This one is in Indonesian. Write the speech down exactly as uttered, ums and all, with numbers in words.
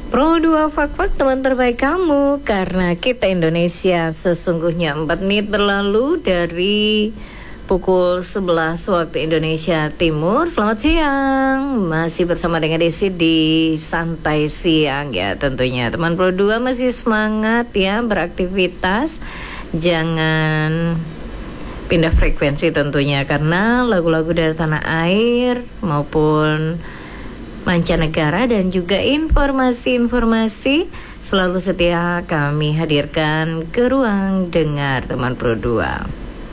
Pro dua Fak-Fak, teman terbaik kamu, karena kita Indonesia. Sesungguhnya empat menit berlalu dari pukul sebelas waktu Indonesia Timur. Selamat siang, masih bersama dengan Desi di Santai Siang ya tentunya. Teman Pro dua masih semangat ya beraktivitas. Jangan pindah frekuensi tentunya, karena lagu-lagu dari tanah air maupun mancanegara dan juga informasi-informasi selalu setia kami hadirkan ke ruang dengar teman Pro dua.